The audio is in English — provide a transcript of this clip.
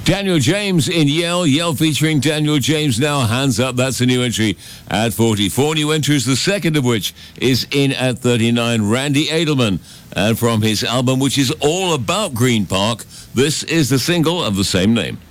Daniel James in Yell. Yell featuring Daniel James now. Hands Up, that's a new entry at 44 new entries, the second of which is in at 39. Randy Edelman. And from his album, which is all about Green Park, this is the single of the same name.